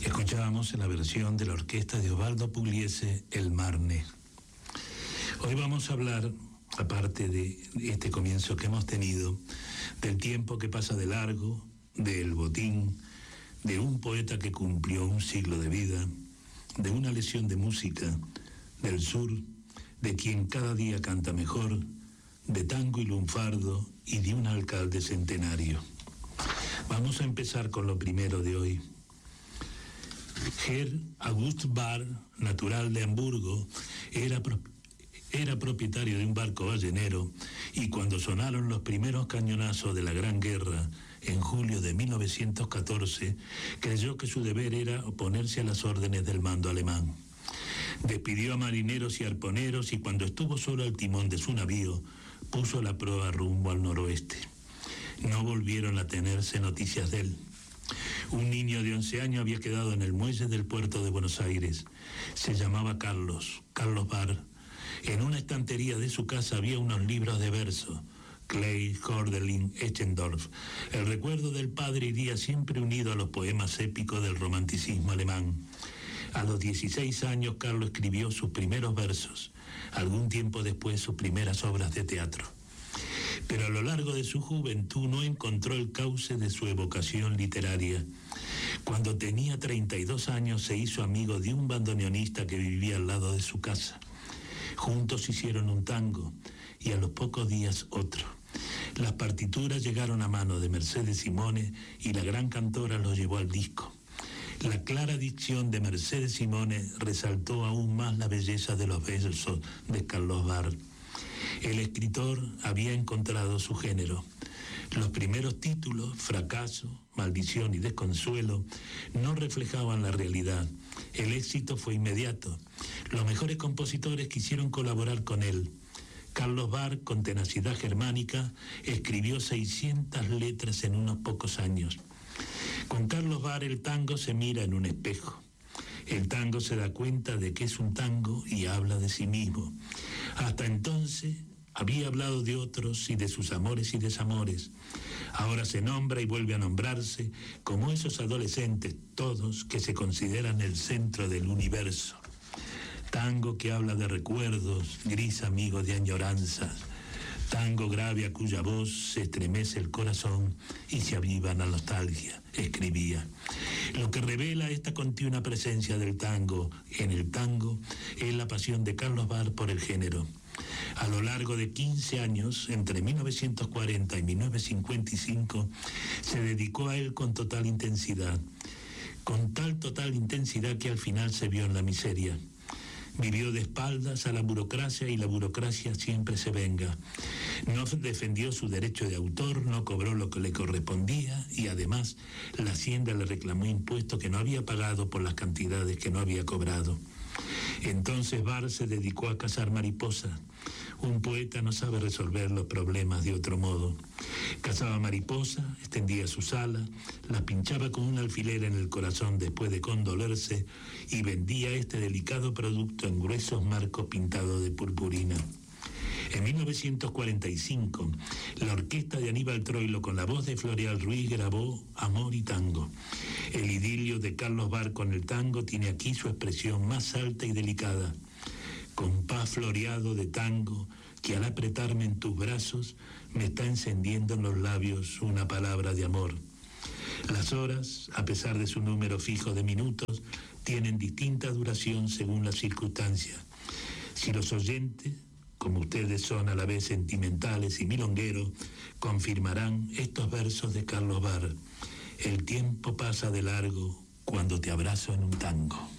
Escuchábamos en la versión de la orquesta de Osvaldo Pugliese, El Marne. Hoy vamos a hablar, aparte de este comienzo que hemos tenido, del tiempo que pasa de largo, del botín, de un poeta que cumplió un siglo de vida, de una lección de música, del sur, de quien cada día canta mejor, de tango y lunfardo y de un alcalde centenario. Vamos a empezar con lo primero de hoy. Herr August Barr, natural de Hamburgo, era propietario de un barco ballenero y cuando sonaron los primeros cañonazos de la Gran Guerra, en julio de 1914, creyó que su deber era oponerse a las órdenes del mando alemán. Despidió a marineros y arponeros y cuando estuvo solo al timón de su navío, puso la proa rumbo al noroeste. No volvieron a tenerse noticias de él. Un niño de 11 años había quedado en el muelle del puerto de Buenos Aires. Se llamaba Carlos Barr. En una estantería de su casa había unos libros de verso. Clay, Hölderlin, Eschendorf. El recuerdo del padre iría siempre unido a los poemas épicos del romanticismo alemán. A los 16 años, Carlos escribió sus primeros versos. Algún tiempo después, sus primeras obras de teatro. Pero a lo largo de su juventud no encontró el cauce de su evocación literaria. Cuando tenía 32 años se hizo amigo de un bandoneonista que vivía al lado de su casa. Juntos hicieron un tango y a los pocos días otro. Las partituras llegaron a mano de Mercedes Simone y la gran cantora los llevó al disco. La clara dicción de Mercedes Simone resaltó aún más la belleza de los versos de Carlos Barr. El escritor había encontrado su género. Los primeros títulos, Fracaso, Maldición y Desconsuelo, no reflejaban la realidad. El éxito fue inmediato. Los mejores compositores quisieron colaborar con él. Carlos Barr, con tenacidad germánica, escribió 600 letras en unos pocos años. Con Carlos Barr el tango se mira en un espejo. El tango se da cuenta de que es un tango y habla de sí mismo. Hasta entonces había hablado de otros y de sus amores y desamores. Ahora se nombra y vuelve a nombrarse como esos adolescentes, todos que se consideran el centro del universo. Tango que habla de recuerdos, gris amigo de añoranzas. Tango grave a cuya voz se estremece el corazón y se aviva la nostalgia, escribía. Lo que revela esta continua presencia del tango en el tango es la pasión de Carlos Barr por el género. A lo largo de 15 años, entre 1940 y 1955, se dedicó a él con total intensidad. Con tal total intensidad que al final se vio en la miseria. Vivió de espaldas a la burocracia y la burocracia siempre se venga. No defendió su derecho de autor, no cobró lo que le correspondía y además la Hacienda le reclamó impuestos que no había pagado por las cantidades que no había cobrado. Entonces Barr se dedicó a cazar mariposas. Un poeta no sabe resolver los problemas de otro modo. Cazaba mariposas, extendía sus alas, las pinchaba con un alfiler en el corazón después de condolerse y vendía este delicado producto en gruesos marcos pintados de purpurina. En 1945, la orquesta de Aníbal Troilo con la voz de Floreal Ruiz grabó Amor y Tango. El idilio de Carlos Barr con el tango tiene aquí su expresión más alta y delicada. Compás floreado de tango que al apretarme en tus brazos me está encendiendo en los labios una palabra de amor. Las horas, a pesar de su número fijo de minutos, tienen distinta duración según las circunstancias. Si los oyentes, como ustedes son a la vez sentimentales y milongueros, confirmarán estos versos de Carlos Barr. El tiempo pasa de largo cuando te abrazo en un tango.